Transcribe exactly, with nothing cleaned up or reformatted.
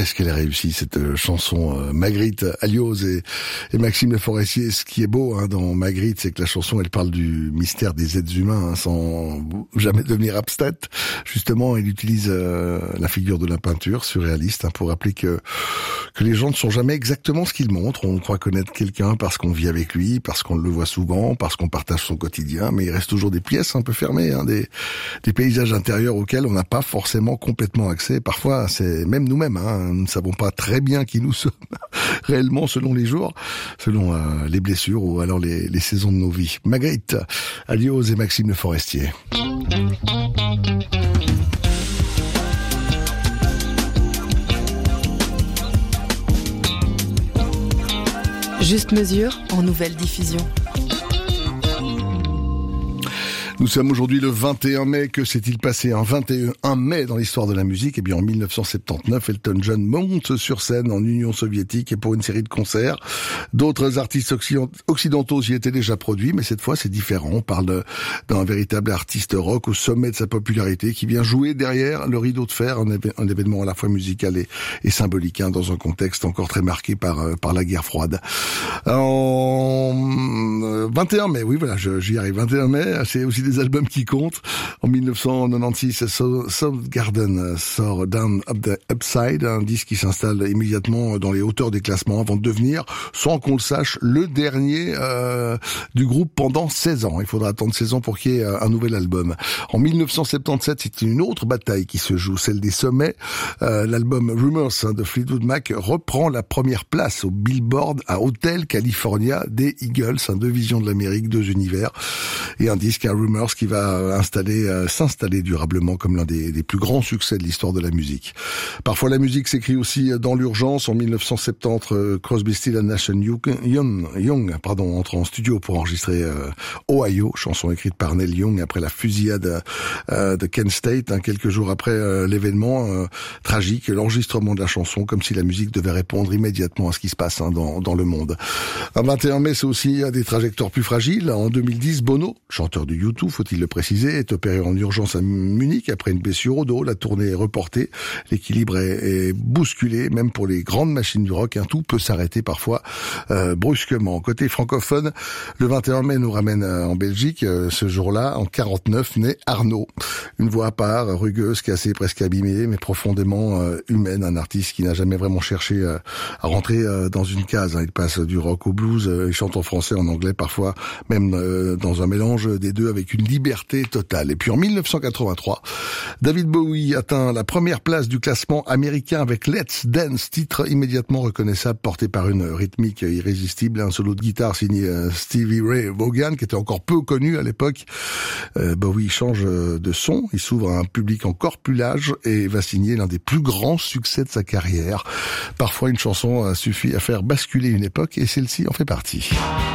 qu'est-ce qu'elle a réussi cette chanson euh, Magritte, Alioz et, et Maxime Le Forestier. Ce qui est beau hein, dans Magritte, c'est que la chanson elle parle du mystère des êtres humains hein, sans jamais devenir abstraite. Justement, il utilise euh, la figure de la peinture surréaliste hein, pour rappeler que que les gens ne sont jamais exactement ce qu'ils montrent. On croit connaître quelqu'un parce qu'on vit avec lui, parce qu'on le voit souvent, parce qu'on partage son quotidien, mais il reste toujours des pièces un peu fermées, hein, des, des paysages intérieurs auxquels on n'a pas forcément complètement accès. Parfois, c'est même nous-mêmes, hein, nous ne savons pas très bien qui nous sommes réellement selon les jours, selon euh, les blessures ou alors les, les saisons de nos vies. Magritte, Alioz et Maxime Le Forestier. Juste Mesure en nouvelle diffusion. Nous sommes aujourd'hui le vingt et un mai. Que s'est-il passé un vingt et un mai dans l'histoire de la musique? Eh bien, en mille neuf cent soixante-dix-neuf, Elton John monte sur scène en Union soviétique et pour une série de concerts. D'autres artistes occidentaux y étaient déjà produits, mais cette fois, c'est différent. On parle d'un véritable artiste rock au sommet de sa popularité qui vient jouer derrière le rideau de fer, un, éve- un événement à la fois musical et, et symbolique, hein, dans un contexte encore très marqué par, par la guerre froide. En vingt et un mai, oui, voilà, je, j'y arrive. vingt et un mai, c'est aussi des albums qui comptent. En mille neuf cent quatre-vingt-seize, Soundgarden sort Down Up the Upside, un disque qui s'installe immédiatement dans les hauteurs des classements avant de devenir, sans qu'on le sache, le dernier euh, du groupe pendant seize ans. Il faudra attendre seize ans pour qu'il y ait un nouvel album. En mille neuf cent soixante-dix-sept, c'est une autre bataille qui se joue, celle des sommets. Euh, l'album Rumors hein, de Fleetwood Mac reprend la première place au Billboard à Hotel California des Eagles, hein, deux visions de l'Amérique, deux univers, et un disque, un Rumors qui va installer, euh, s'installer durablement comme l'un des, des plus grands succès de l'histoire de la musique. Parfois, la musique s'écrit aussi dans l'urgence. En mille neuf cent soixante-dix, euh, Crosby, Stills and Nash Young, Young pardon, entre en studio pour enregistrer euh, Ohio, chanson écrite par Neil Young après la fusillade euh, de Kent State, hein, quelques jours après euh, l'événement euh, tragique, l'enregistrement de la chanson, comme si la musique devait répondre immédiatement à ce qui se passe hein, dans, dans le monde. Un vingt et un mai, c'est aussi des trajectoires plus fragiles. En deux mille dix, Bono, chanteur du U deux, faut-il le préciser, est opéré en urgence à Munich après une blessure au dos. La tournée est reportée, l'équilibre est, est bousculé, même pour les grandes machines du rock. Un tout peut s'arrêter parfois euh, brusquement. Côté francophone, le vingt et un mai nous ramène en Belgique. Euh, ce jour-là, en quarante-neuf, naît Arnaud. Une voix à part, rugueuse, cassée, presque abîmée, mais profondément euh, humaine. Un artiste qui n'a jamais vraiment cherché euh, à rentrer euh, dans une case. Hein. Il passe du rock au blues, euh, il chante en français, en anglais, parfois même euh, dans un mélange des deux avec une liberté totale. Et puis en mille neuf cent quatre-vingt-trois, David Bowie atteint la première place du classement américain avec Let's Dance, titre immédiatement reconnaissable porté par une rythmique irrésistible, un solo de guitare signé Stevie Ray Vaughan qui était encore peu connu à l'époque. Euh, Bowie change de son, il s'ouvre à un public encore plus large et va signer l'un des plus grands succès de sa carrière. Parfois une chanson suffit à faire basculer une époque et celle-ci en fait partie.